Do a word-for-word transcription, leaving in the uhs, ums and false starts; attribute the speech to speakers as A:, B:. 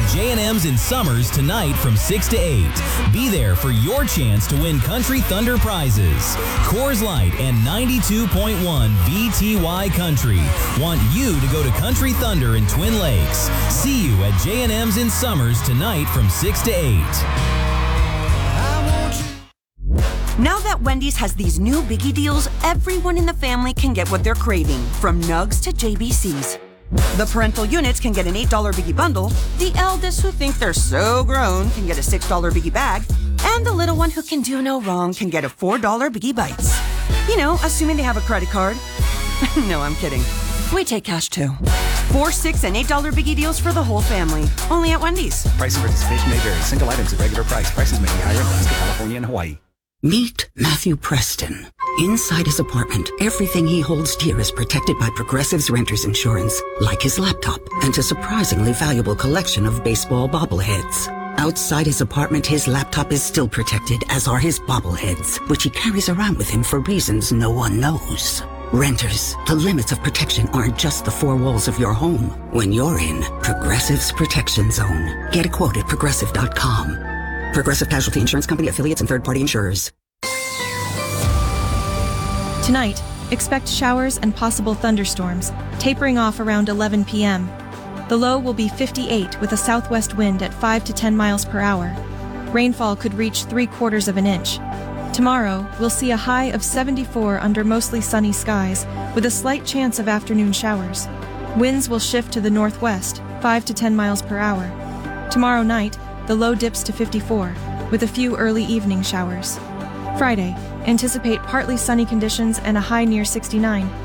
A: at J and M's in Summers tonight from six to eight. Be there for your chance to win Country Thunder prizes. Coors Light and ninety-two point one V T Y Country want you to go to Country Thunder in Twin Lakes. See you at J and M's in Summers tonight from six to eight.
B: Now that Wendy's has these new biggie deals, everyone in the family can get what they're craving, from nugs to J B Cs. The parental units can get an eight dollar biggie bundle, the eldest who think they're so grown can get a six dollar biggie bag, and the little one who can do no wrong can get a four dollar biggie bites. You know, assuming they have a credit card. No, I'm kidding. We take cash too. Four, six, and eight dollar biggie deals for the whole family. Only at Wendy's.
C: Price and participation may vary. Single items at regular price. Prices may be higher in Alaska, California, and Hawaii.
D: Meet Matthew Preston. Inside his apartment, everything he holds dear is protected by Progressive's Renter's Insurance, like his laptop and a surprisingly valuable collection of baseball bobbleheads. Outside his apartment, his laptop is still protected, as are his bobbleheads, which he carries around with him for reasons no one knows. Renters, the limits of protection aren't just the four walls of your home. When you're in Progressive's Protection Zone, get a quote at progressive dot com. Progressive Casualty Insurance Company, affiliates, and third-party insurers.
E: Tonight, expect showers and possible thunderstorms, tapering off around eleven p.m. The low will be fifty-eight with a southwest wind at five to ten miles per hour. Rainfall could reach three-quarters of an inch. Tomorrow, we'll see a high of seventy-four under mostly sunny skies, with a slight chance of afternoon showers. Winds will shift to the northwest, five to ten miles per hour. Tomorrow night, the low dips to fifty-four, with a few early evening showers. Friday, anticipate partly sunny conditions and a high near sixty-nine.